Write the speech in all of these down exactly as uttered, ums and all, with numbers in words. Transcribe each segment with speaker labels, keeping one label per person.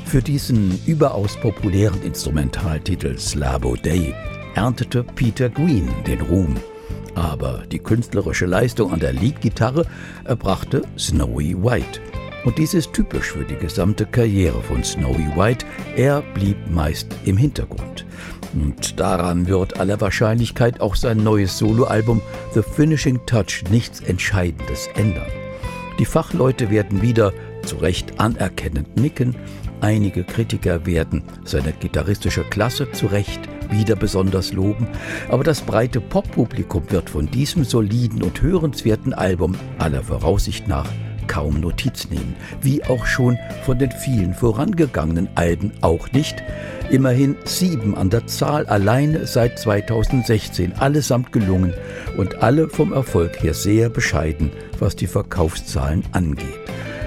Speaker 1: Für diesen überaus populären Instrumentaltitel Slabo Day erntete Peter Green den Ruhm. Aber die künstlerische Leistung an der Leadgitarre erbrachte Snowy White. Und dies ist typisch für die gesamte Karriere von Snowy White. Er blieb meist im Hintergrund. Und daran wird aller Wahrscheinlichkeit auch sein neues Soloalbum The Finishing Touch nichts Entscheidendes ändern. Die Fachleute werden wieder zu Recht anerkennend nicken. Einige Kritiker werden seine gitarristische Klasse zu Recht wieder besonders loben, aber das breite Poppublikum wird von diesem soliden und hörenswerten Album aller Voraussicht nach kaum Notiz nehmen, wie auch schon von den vielen vorangegangenen Alben auch nicht. Immerhin sieben an der Zahl alleine seit zweitausendsechzehn, allesamt gelungen und alle vom Erfolg her sehr bescheiden, was die Verkaufszahlen angeht.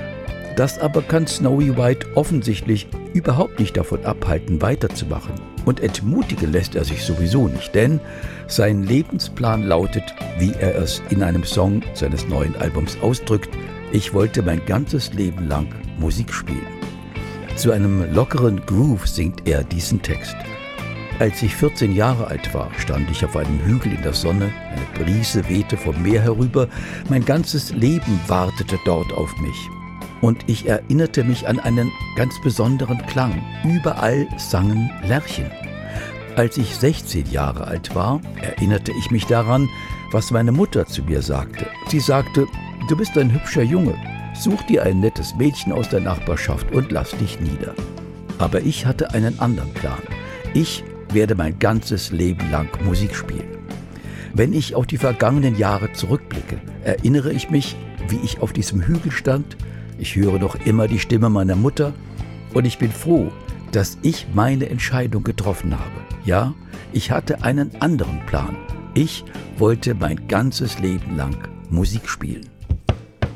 Speaker 1: Das aber kann Snowy White offensichtlich überhaupt nicht davon abhalten, weiterzumachen. Und entmutigen lässt er sich sowieso nicht, denn sein Lebensplan lautet, wie er es in einem Song seines neuen Albums ausdrückt: Ich wollte mein ganzes Leben lang Musik spielen. Zu einem lockeren Groove singt er diesen Text. Als ich vierzehn Jahre alt war, stand ich auf einem Hügel in der Sonne, eine Brise wehte vom Meer herüber, mein ganzes Leben wartete dort auf mich. Und ich erinnerte mich an einen ganz besonderen Klang. Überall sangen Lerchen. Als ich sechzehn Jahre alt war, erinnerte ich mich daran, was meine Mutter zu mir sagte. Sie sagte: Du bist ein hübscher Junge, such dir ein nettes Mädchen aus der Nachbarschaft und lass dich nieder. Aber ich hatte einen anderen Plan. Ich werde mein ganzes Leben lang Musik spielen. Wenn ich auf die vergangenen Jahre zurückblicke, erinnere ich mich, wie ich auf diesem Hügel stand. Ich höre noch immer die Stimme meiner Mutter und ich bin froh, dass ich meine Entscheidung getroffen habe. Ja, ich hatte einen anderen Plan. Ich wollte mein ganzes Leben lang Musik spielen.